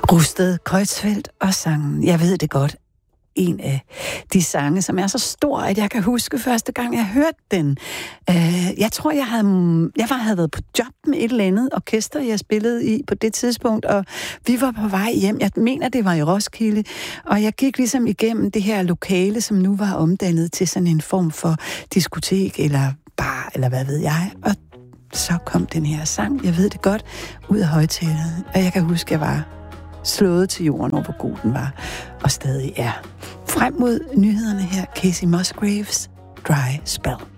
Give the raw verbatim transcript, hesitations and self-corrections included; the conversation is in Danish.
Rusted, Kreutzfeldt og sangen Jeg ved det godt. En af de sange, som er så stor, at jeg kan huske første gang, jeg hørte den. Uh, jeg tror, jeg havde, jeg var, havde været på job med et eller andet orkester, jeg spillede i på det tidspunkt, og vi var på vej hjem. Jeg mener, det var i Roskilde, og jeg gik ligesom igennem det her lokale, som nu var omdannet til sådan en form for diskotek eller bar, eller hvad ved jeg. Og så kom den her sang, Jeg ved det godt, ud af højtalerne, og jeg kan huske, jeg var slået til jorden over, hvor god den var, og stadig er. Frem mod nyhederne her, Casey Musgraves, Dry Spell.